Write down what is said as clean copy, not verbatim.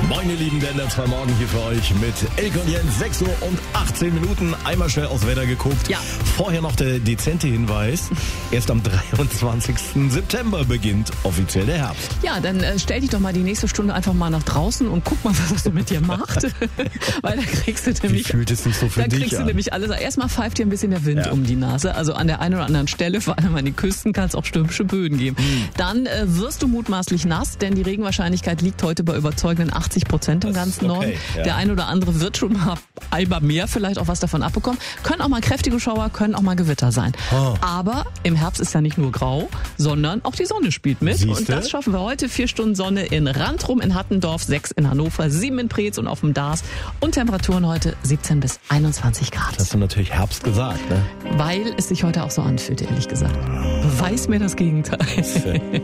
Moin ihr Lieben, der NDR Morgen hier für euch mit Elke und Jens, 6 Uhr und 18 Minuten. Einmal schnell aufs Wetter geguckt. Ja. Vorher noch der dezente Hinweis. Erst am 23. September beginnt offiziell der Herbst. Ja, dann stell dich doch mal die nächste Stunde einfach mal nach draußen und guck mal, was das so mit dir macht. Weil da kriegst du nämlich... Wie fühlt es sich so für dich Da kriegst du an? nämlich alles... Erstmal pfeift dir ein bisschen der Wind um die Nase. Also an der einen oder anderen Stelle, vor allem an den Küsten, kann es auch stürmische Böen geben. Dann wirst du mutmaßlich nass, denn die Regenwahrscheinlichkeit liegt heute bei überzeugenden 80% im ganzen Norden. Ja. Der ein oder andere wird schon mal einmal mehr vielleicht auch was davon abbekommen. Können auch mal kräftige Schauer, können auch mal Gewitter sein. Aber im Herbst ist ja nicht nur grau, sondern auch die Sonne spielt mit. Siehste? Und das schaffen wir heute. 4 Stunden Sonne in Randrum, in Hattendorf, 6 in Hannover, 7 in Preetz und auf dem Dars. Und Temperaturen heute 17 bis 21 Grad. Hast du natürlich Herbst gesagt, ne? Weil es sich heute auch so anfühlt, ehrlich gesagt. Beweis mir das Gegenteil.